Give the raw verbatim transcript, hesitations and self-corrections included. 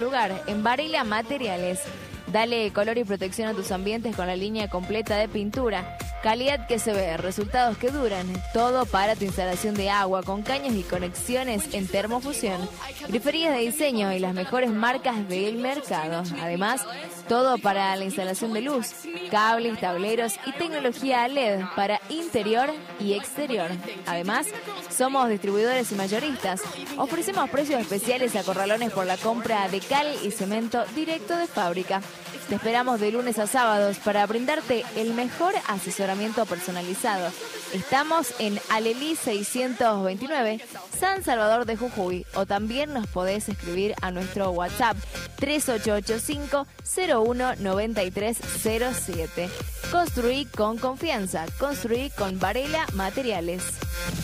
lugar, en Varela Materiales. Dale color y protección a tus ambientes con la línea completa de pintura. Calidad que se ve, resultados que duran. Todo para tu instalación de agua con caños y conexiones en termofusión. Griferías de diseño y las mejores marcas del mercado. Además, todo para la instalación de luz, cables, tableros y tecnología L E D para interior y exterior. Además, somos distribuidores y mayoristas. Ofrecemos precios especiales a corralones por la compra de cal y cemento directo de fábrica. Te esperamos de lunes a sábados para brindarte el mejor asesoramiento personalizado. Estamos en Alelí seiscientos veintinueve, San Salvador de Jujuy, o también nos podés escribir a nuestro WhatsApp tres ocho ocho cinco cero uno nueve tres cero siete. Construí con confianza, construí con Varela Materiales.